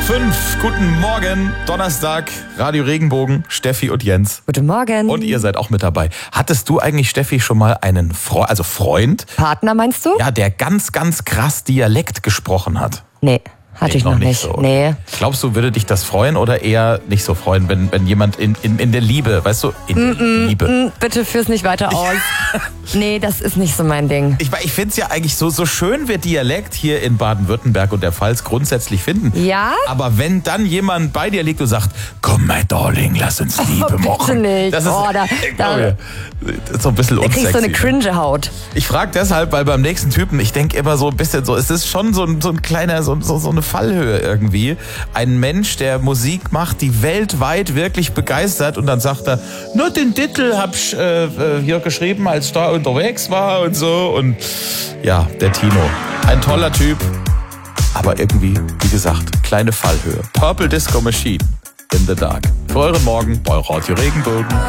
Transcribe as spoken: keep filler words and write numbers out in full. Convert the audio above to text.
fünf, guten Morgen, Donnerstag, Radio Regenbogen, Steffi und Jens. Guten Morgen. Und ihr seid auch mit dabei. Hattest du eigentlich, Steffi, schon mal einen Freund, also Freund? Partner meinst du? Ja, der ganz, ganz krass Dialekt gesprochen hat? Nee, hatte Nee, ich noch, noch nicht nicht. so. Nee. Glaubst du, würde dich das freuen oder eher nicht so freuen, wenn, wenn jemand in, in, in der Liebe, weißt du, in der Liebe. Mm, bitte führ's nicht weiter aus. Nee, das ist nicht so mein Ding. Ich, ich finde es ja eigentlich so, so schön, wir Dialekt hier in Baden-Württemberg und der Pfalz grundsätzlich finden. Ja? Aber wenn dann jemand bei dir liegt und sagt, komm, my darling, lass uns Liebe Oh, bitte machen. nicht. Das ist, Oh, da- ich da- glaube, das ist so ein bisschen Da unsexy. kriegst du eine cringe Haut. Ich frage deshalb, weil beim nächsten Typen, ich denke immer so ein bisschen so, es ist schon so ein, so ein kleiner, so, so, so eine Fallhöhe irgendwie. Ein Mensch, der Musik macht, die weltweit wirklich begeistert und dann sagt er, nur den Titel hab ich äh, hier geschrieben, als ich da unterwegs war und so. Und ja, der Tino, ein toller Typ, aber irgendwie, wie gesagt, kleine Fallhöhe. Purple Disco Machine in the Dark. Für euren Morgen bei Radio Regenbogen.